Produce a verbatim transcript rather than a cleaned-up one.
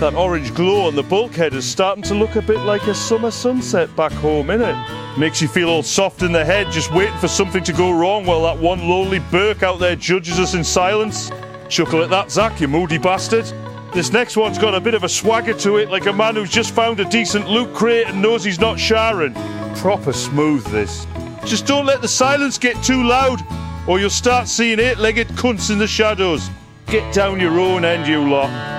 That orange glow on the bulkhead is starting to look a bit like a summer sunset back home, innit? Makes you feel all soft in the head, just waiting for something to go wrong while that one lonely Burke out there judges us in silence. Chuckle at that, Zach, you moody bastard. This next one's got a bit of a swagger to it, like a man who's just found a decent loot crate and knows he's not Sharon. Proper smooth, this. Just don't let the silence get too loud, or you'll start seeing eight-legged cunts in the shadows. Get down your own end, you lot.